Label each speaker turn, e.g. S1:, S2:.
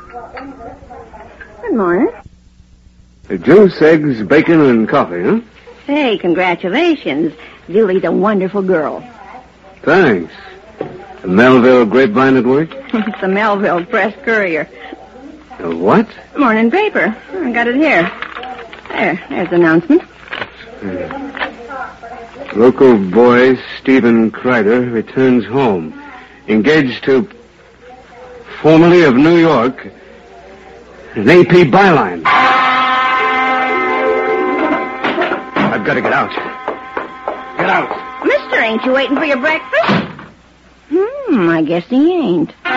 S1: Good morning.
S2: Juice, eggs, bacon, and coffee, huh?
S1: Hey, congratulations. Julie's a wonderful girl.
S2: Thanks. The Melville Grapevine at work?
S1: It's the Melville Press Courier.
S2: What?
S1: Morning paper. I got it here. There's the announcement.
S2: Local boy Stephen Kreider returns home. Engaged to formerly of New York, an AP byline. I've got to get out. Get out.
S1: Mister, ain't you waiting for your breakfast? I guess he ain't.